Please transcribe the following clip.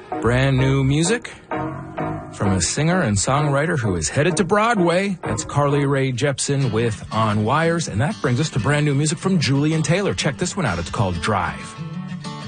Brand new music from a singer and songwriter who is headed to Broadway. That's Carly Rae Jepsen with On Wires. And that brings us to brand new music from Julian Taylor. Check this one out. It's called Drive.